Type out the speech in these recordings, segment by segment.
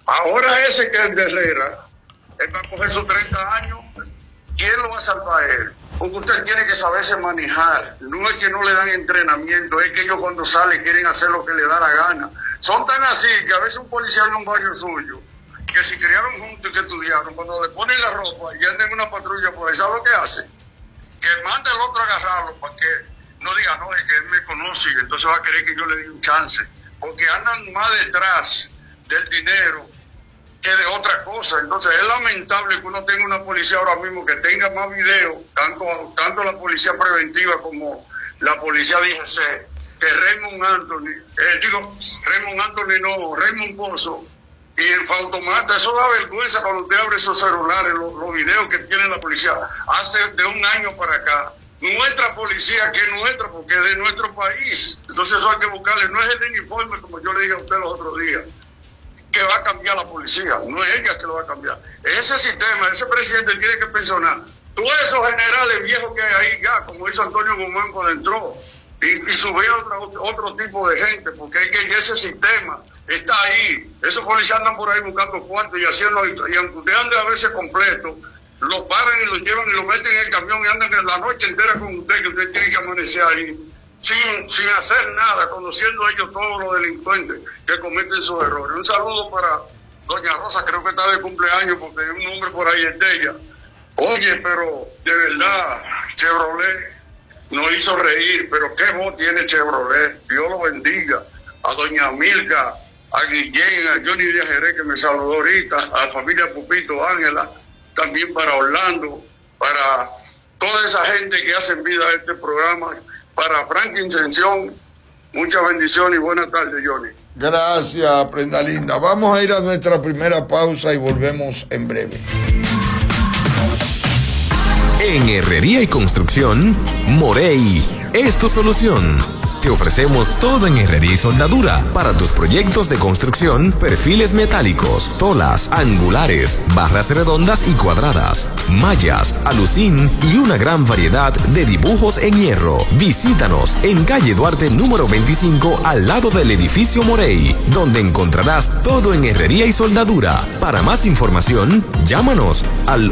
Ahora ese que es de Herrera, él va a coger sus 30 años, ¿quién lo va a salvar a él? Porque usted tiene que saberse manejar. No es que no le dan entrenamiento, es que ellos cuando salen quieren hacer lo que le da la gana. Son tan así que a veces un policía en un barrio suyo, que si criaron juntos y que estudiaron, cuando le ponen la ropa y andan en una patrulla por ahí, ¿sabe lo que hace? Que manda el otro a agarrarlo para que no diga, no, es que él me conoce y entonces va a querer que yo le dé un chance. Porque andan más detrás del dinero que de otra cosa. Entonces es lamentable que uno tenga una policía ahora mismo que tenga más videos, tanto la policía preventiva como la policía DGC, que Raymond Pozo y el Fautomata. Eso da vergüenza cuando usted abre esos celulares, los videos que tiene la policía. Hace de un año para acá, nuestra policía, que es nuestra, porque es de nuestro país. Entonces eso hay que buscarle. No es el uniforme, como yo le dije a usted los otros días, que va a cambiar la policía, no es ella que lo va a cambiar. Ese sistema, ese presidente tiene que pensionar todos esos generales viejos que hay ahí ya, como hizo Antonio Guzmán cuando entró, y subir otro tipo de gente, porque es que ese sistema está ahí. Esos policías andan por ahí buscando cuartos y haciendo, y aunque usted ande a veces completo, lo paran y lo llevan y lo meten en el camión y andan la noche entera con usted, que usted tiene que amanecer ahí, sin hacer nada, conociendo ellos todos los delincuentes que cometen sus errores. Un saludo para doña Rosa, creo que está de cumpleaños porque hay un nombre por ahí es de ella. Oye, pero de verdad, Chevrolet nos hizo reír, pero qué voz tiene Chevrolet. Dios lo bendiga. A doña Milka, a Guillén, a Johnny Díaz Jerez, que me saludó ahorita, a la familia Pupito Ángela, también para Orlando, para toda esa gente que hace vida a este programa, para Franklin Ascensión, muchas bendiciones y buenas tardes, Johnny. Gracias, prenda linda. Vamos a ir a nuestra primera pausa y volvemos en breve. En Herrería y Construcción, Morey es tu solución. Te ofrecemos todo en herrería y soldadura para tus proyectos de construcción, perfiles metálicos, tolas, angulares, barras redondas y cuadradas, mallas, alucín y una gran variedad de dibujos en hierro. Visítanos en calle Duarte número 25 al lado del edificio Morey, donde encontrarás todo en herrería y soldadura. Para más información, llámanos al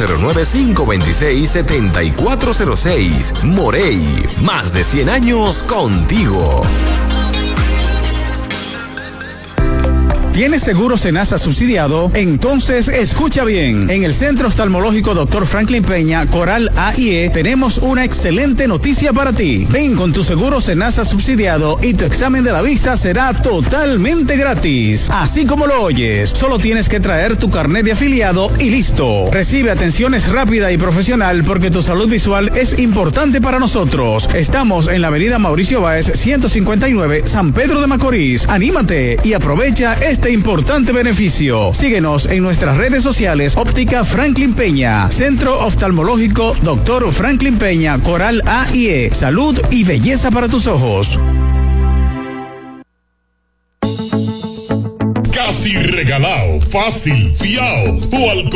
809-526-7406. Morey, más de 100 años contigo. ¿Tienes seguro Senasa subsidiado? Entonces escucha bien. En el Centro Oftalmológico Dr. Franklin Peña, Coral AIE, tenemos una excelente noticia para ti. Ven con tu seguro Senasa subsidiado y tu examen de la vista será totalmente gratis. Así como lo oyes, solo tienes que traer tu carnet de afiliado y listo. Recibe atenciones rápida y profesional porque tu salud visual es importante para nosotros. Estamos en la avenida Mauricio Báez, 159, San Pedro de Macorís. Anímate y aprovecha este importante beneficio. Síguenos en nuestras redes sociales. Óptica Franklin Peña, Centro Oftalmológico Dr. Franklin Peña, Coral AIE, salud y belleza para tus ojos. Casi regalado, fácil, fiao o al